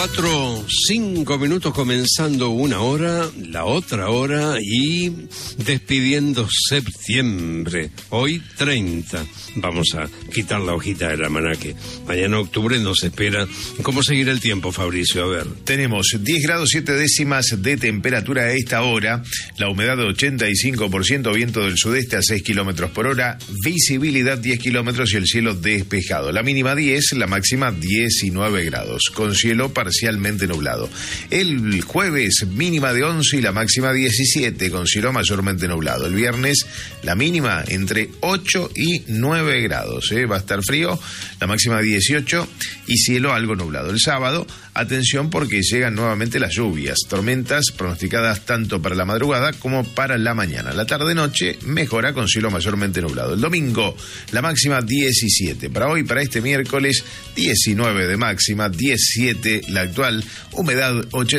4:05 comenzando una hora, la otra hora y despidiendo septiembre. Hoy 30. Vamos a quitar la hojita del almanaque. Mañana octubre nos espera. ¿Cómo seguirá el tiempo, Fabricio? A ver. Tenemos 10 grados 7 décimas de temperatura a esta hora, la humedad de 85%, viento del sudeste a 6 kilómetros por hora, visibilidad 10 kilómetros y el cielo despejado. La mínima 10, la máxima 19 grados, con cielo parcialmente nublado. El jueves mínima de 11 y la máxima 17, con cielo mayormente nublado. El viernes la mínima entre 8 y 9 grados, va a estar frío, la máxima 18 y cielo algo nublado. El sábado, atención porque llegan nuevamente las lluvias, tormentas pronosticadas tanto para la madrugada como para la mañana. La tarde-noche mejora con cielo mayormente nublado. El domingo, la máxima 17. Para hoy, para este miércoles, 19 de máxima, 17 la actual, humedad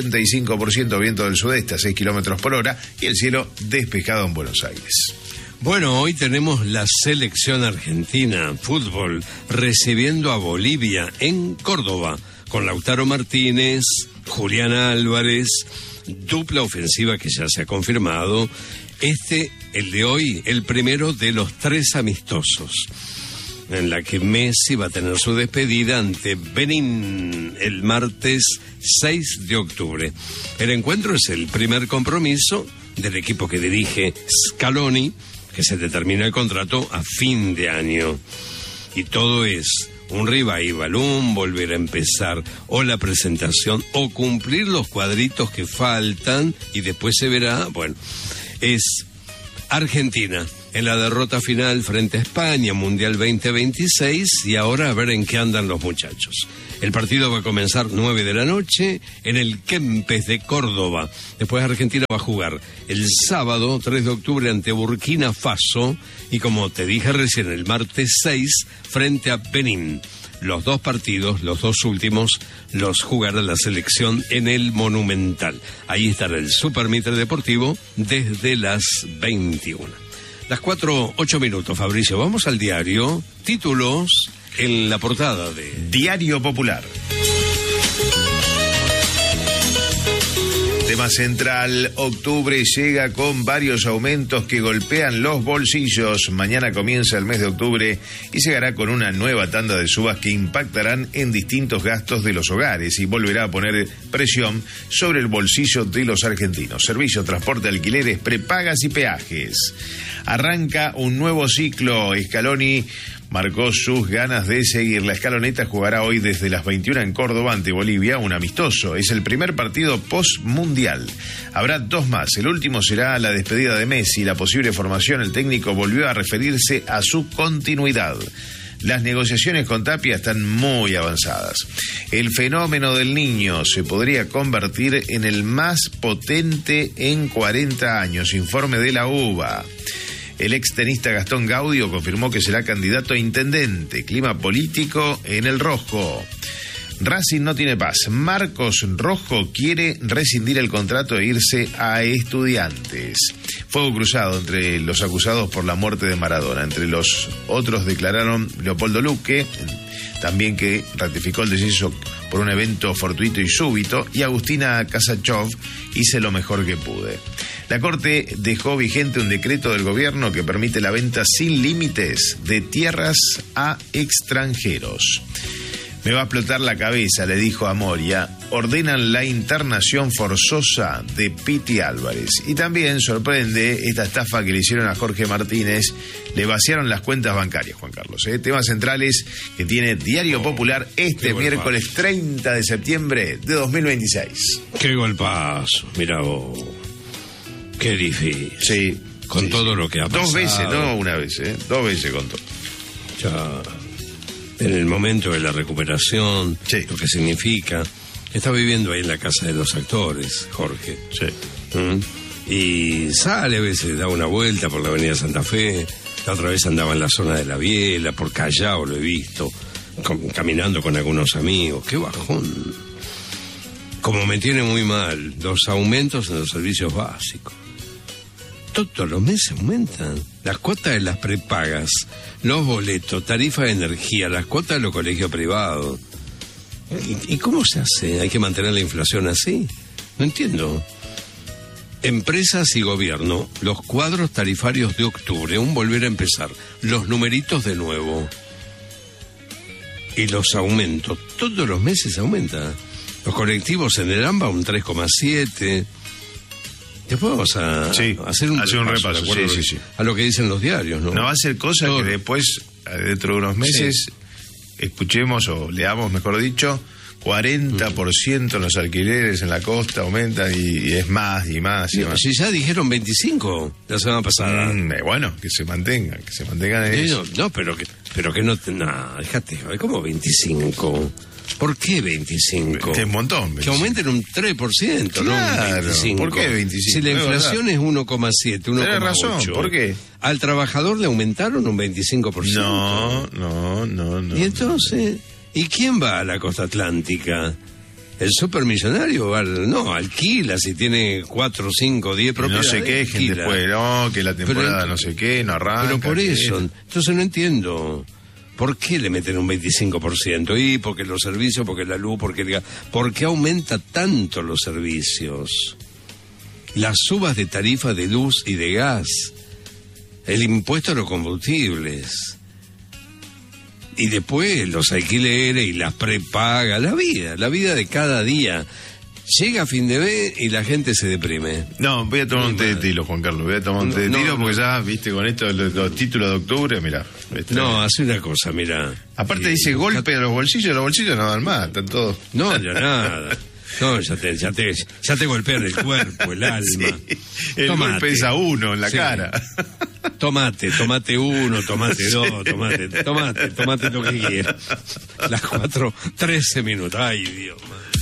85%, viento del sudeste a 6 kilómetros por hora y el cielo despejado en Buenos Aires. Bueno, hoy tenemos la selección argentina, fútbol, recibiendo a Bolivia en Córdoba, con Lautaro Martínez, Julián Álvarez, dupla ofensiva que ya se ha confirmado. El de hoy, el primero de los 3 amistosos, en la que Messi va a tener su despedida ante Benín el martes 6 de octubre. El encuentro es el primer compromiso del equipo que dirige Scaloni, que se determina el contrato a fin de año. Y todo es un revival, un volver a empezar, o la presentación, o cumplir los cuadritos que faltan, y después se verá. Bueno, es Argentina en la derrota final frente a España, Mundial 2026, y ahora a ver en qué andan los muchachos. El partido va a comenzar 9 de la noche en el Kempes de Córdoba. Después Argentina va a jugar el sábado 3 de octubre ante Burkina Faso y, como te dije recién, el martes 6 frente a Benín. Los dos partidos, los dos últimos, los jugará la selección en el Monumental. Ahí estará el Super Mitre Deportivo desde las 21. Las 4:08, Fabricio. Vamos al diario. Títulos en la portada de Diario Popular. Tema central: octubre llega con varios aumentos que golpean los bolsillos. Mañana comienza el mes de octubre y llegará con una nueva tanda de subas que impactarán en distintos gastos de los hogares y volverá a poner presión sobre el bolsillo de los argentinos. Servicio, transporte, alquileres, prepagas y peajes. Arranca un nuevo ciclo. Scaloni marcó sus ganas de seguir. La escaloneta jugará hoy desde las 21 en Córdoba ante Bolivia, un amistoso. Es el primer partido post-mundial. Habrá 2 más. El último será la despedida de Messi. La posible formación, el técnico volvió a referirse a su continuidad. Las negociaciones con Tapia están muy avanzadas. El fenómeno del Niño se podría convertir en el más potente en 40 años. Informe de la UBA. El extenista Gastón Gaudio confirmó que será candidato a intendente. Clima político en el Rojo. Racing no tiene paz. Marcos Rojo quiere rescindir el contrato e irse a Estudiantes. Fuego cruzado entre los acusados por la muerte de Maradona. Entre los otros declararon Leopoldo Luque, también que ratificó el deceso por un evento fortuito y súbito, y Agustina Kasachov, hice lo mejor que pude. La Corte dejó vigente un decreto del gobierno que permite la venta sin límites de tierras a extranjeros. Me va a explotar la cabeza, le dijo a Moria. Ordenan la internación forzosa de Piti Álvarez. Y también sorprende esta estafa que le hicieron a Jorge Martínez. Le vaciaron las cuentas bancarias, Juan Carlos. Temas centrales que tiene Diario Popular este miércoles 30 de septiembre de 2026. Qué golpazo, mira vos. Qué difícil. Sí. Con todo lo que ha pasado. 2 veces, no una vez, 2 veces contó. Ya, en el momento de la recuperación, sí, lo que significa. Está viviendo ahí en la casa de los actores, Jorge. Sí. Y sale a veces, da una vuelta por la avenida Santa Fe. La otra vez andaba en la zona de la Biela, por Callao lo he visto, caminando con algunos amigos. Qué bajón. Como me tiene muy mal, los aumentos en los servicios básicos. Todos los meses aumentan. Las cuotas de las prepagas, los boletos, tarifa de energía, las cuotas de los colegios privados. ¿Y cómo se hace? ¿Hay que mantener la inflación así? No entiendo. Empresas y gobierno, los cuadros tarifarios de octubre, un volver a empezar, los numeritos de nuevo. Y los aumentos, todos los meses aumenta. Los colectivos en el AMBA un 3,7. Después vamos a hacer un repaso sí. A lo que dicen los diarios, ¿no? No va a ser cosa que después, dentro de unos meses, escuchemos o leamos, mejor dicho, 40% en los alquileres en la costa aumenta y es más y más y más. Si ya dijeron 25 la semana pasada. Bueno, que se mantengan en eso. No, pero que no... No, déjate, ¿cómo 25? ¿Por qué 25? Que es un montón. 25. Que aumenten un 3%, claro, no un 25. ¿Por qué 25? Si la inflación es 1,7, 1,8. Tienes razón, ¿por qué? ¿Al trabajador le aumentaron un 25%? No. ¿Y entonces? ¿Y quién va a la costa atlántica? ¿El supermillonario? Alquila si tiene 4, 5, 10 propiedades. No se quejen después, que la temporada no sé qué, no arranca. Pero por eso, entonces no entiendo. ¿Por qué le meten un 25%? Y porque los servicios, porque la luz, porque el gas. ¿Por qué aumenta tanto los servicios? Las subas de tarifa de luz y de gas. El impuesto a los combustibles. Y después los alquileres y las prepagas. La vida de cada día. Llega a fin de mes y la gente se deprime. No, voy a tomar un té de tiro, Juan Carlos. Voy a tomar un té de tiro porque ya, viste, con esto, los títulos de octubre, mirá. No, hace una cosa, mirá. Aparte dice golpe a los bolsillos no dan más, están todos. No, ya nada. No, ya te golpean el cuerpo, el alma. Sí, el golpe es a uno en la cara. Tomate uno, tomate dos, tomate lo que quieras. Las 4:13. Ay, Dios, madre.